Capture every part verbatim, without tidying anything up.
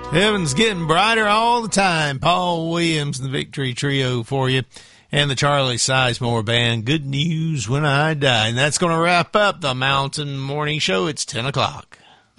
Heaven's getting brighter all the time. Paul Williams and the Victory Trio for you. And the Charlie Sizemore Band, Good News When I Die. And that's going to wrap up the Mountain Morning Show. It's ten o'clock.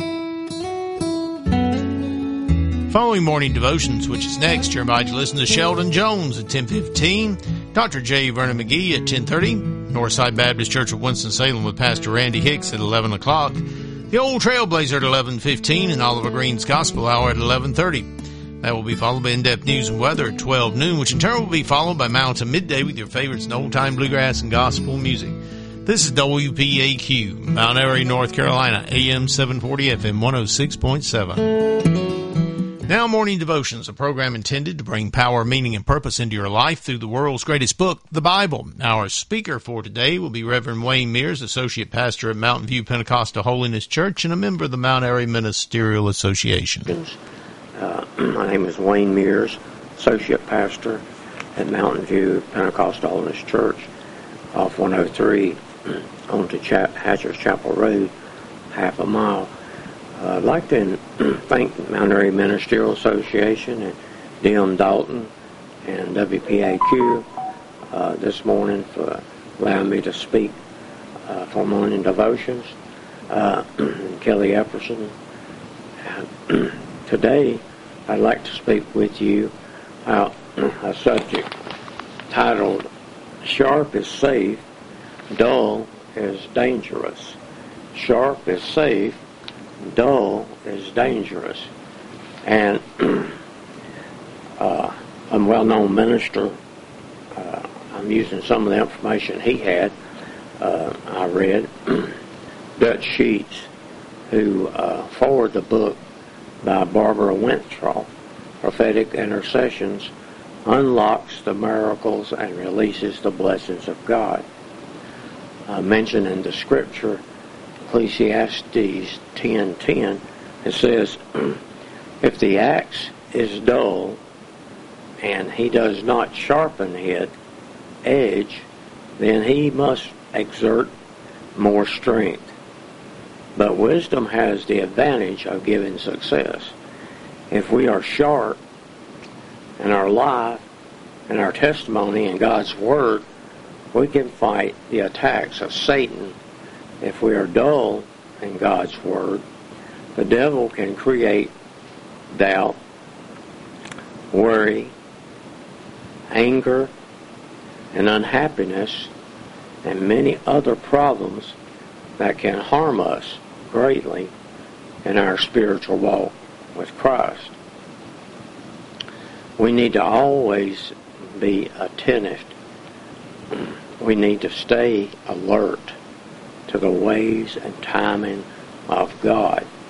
Following morning devotions, which is next, you're invited to listen to Sheldon Jones at ten fifteen, Doctor J. Vernon McGee at ten thirty, Northside Baptist Church of Winston-Salem with Pastor Randy Hicks at eleven o'clock, The Old Trailblazer at eleven fifteen, and Oliver Green's Gospel Hour at eleven thirty. That will be followed by in-depth news and weather at twelve noon, which in turn will be followed by Mountain Midday with your favorites in old-time bluegrass and gospel music. This is W P A Q, Mount Airy, North Carolina, A M seven forty, F M one oh six point seven. Now, Morning Devotions, a program intended to bring power, meaning, and purpose into your life through the world's greatest book, the Bible. Our speaker for today will be Reverend Wayne Mears, Associate Pastor at Mountain View Pentecostal Holiness Church and a member of the Mount Airy Ministerial Association. Uh, my name is Wayne Mears, Associate Pastor at Mountain View Pentecostal Holiness Church off one oh three onto Ch- Hatcher's Chapel Road, half a mile. Uh, I'd like to thank Mount Airy Ministerial Association and D M Dalton and W P A Q uh, this morning for allowing me to speak uh, for morning devotions. Uh, Kelly Epperson. Uh, today, I'd like to speak with you about a subject titled, Sharp is Safe, Dull is Dangerous. Sharp is safe, dull is dangerous. And uh, a well-known minister, uh, I'm using some of the information he had, uh, I read, Dutch Sheets, who uh, forwarded the book by Barbara Winthrop, Prophetic Intercessions, unlocks the miracles and releases the blessings of God. Uh, mentioned in the scripture, Ecclesiastes ten ten, it says, if the axe is dull and he does not sharpen its edge, then he must exert more strength. But wisdom has the advantage of giving success. If we are sharp in our life and our testimony in God's Word, we can fight the attacks of Satan. If we are dull in God's Word, the devil can create doubt, worry, anger, and unhappiness, and many other problems that can harm us greatly in our spiritual walk with Christ. We need to always be attentive. We need to stay alert to the ways and timing of God.